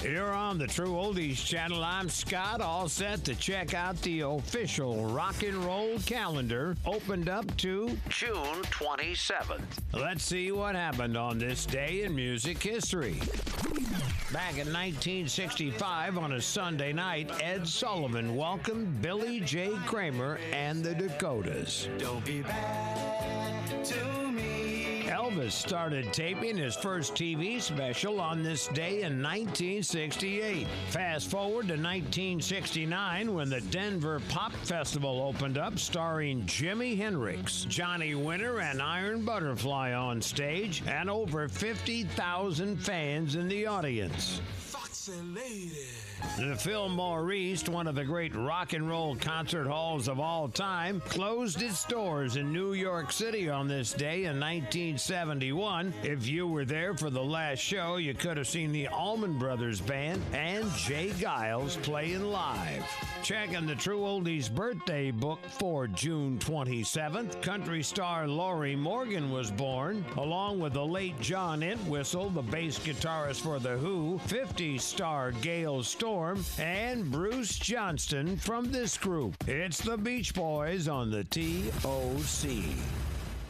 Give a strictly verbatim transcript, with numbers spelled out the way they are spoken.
Here on the True Oldies channel, I'm Scott, all set to check out the official rock and roll calendar, opened up to June twenty-seventh. Let's see what happened on this day in music history. Back in nineteen sixty-five, on a Sunday night, Ed Sullivan welcomed Billy J. Kramer and the Dakotas. Don't be bad to me. Elvis started taping his first T V special on this day in nineteen sixty-eight. Fast forward to nineteen sixty-nine, when the Denver Pop Festival opened up, starring Jimi Hendrix, Johnny Winter, and Iron Butterfly on stage, and over fifty thousand fans in the audience. Foxy lady. The Fillmore East, one of the great rock and roll concert halls of all time, closed its doors in New York City on this day in nineteen seventy-one. If you were there for the last show, you could have seen the Allman Brothers Band and Jay Giles playing live. Checking the True Oldies birthday book for June twenty-seventh, country star Lorrie Morgan was born, along with the late John Entwistle, the bass guitarist for The Who, fifties star Gail Storm, and Bruce Johnston from this group. It's the Beach Boys on the T O C.